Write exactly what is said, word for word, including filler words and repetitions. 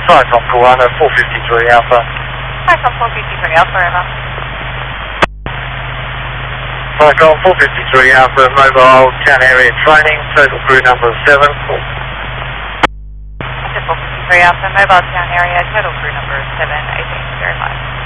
Cyclone Kawano four fifty-three Alpha. Cyclone four fifty-three Alpha, over. Cyclone four fifty-three Alpha, mobile town area training, total crew number of seven. four fifty-three Alpha, mobile town area, total crew number of seven, eighteen, very much.